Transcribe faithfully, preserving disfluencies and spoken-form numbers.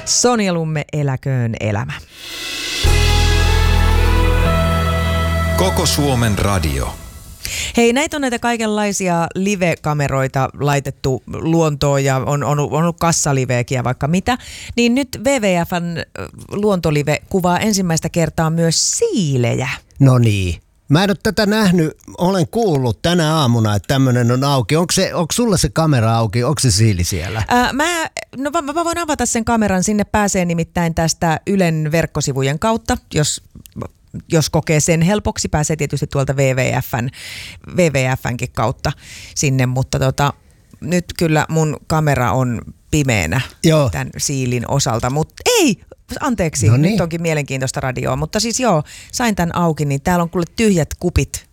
Sonja Lumme, eläköön elämä. Koko Suomen radio. Hei, näitä on näitä kaikenlaisia live-kameroita laitettu luontoon ja on, on, on ollut kassaliveekin ja vaikka mitä. Niin nyt W W F:n luontolive kuvaa ensimmäistä kertaa myös siilejä. No niin. Mä en ole tätä nähnyt, olen kuullut tänä aamuna, että tämmöinen on auki. Onko, se, onko sulla se kamera auki, onko se siili siellä? Ää, mä, no, mä, mä voin avata sen kameran, sinne pääsee nimittäin tästä Ylen verkkosivujen kautta, jos... Jos kokee sen helpoksi, pääsee tietysti tuolta W W F:n, W W F:nkin kautta sinne, mutta tota, nyt kyllä mun kamera on pimeänä joo. tämän siilin osalta, mutta ei, anteeksi, no niin. Nyt onkin mielenkiintoista radioa, mutta siis joo, sain tämän auki, niin täällä on kuule tyhjät kupit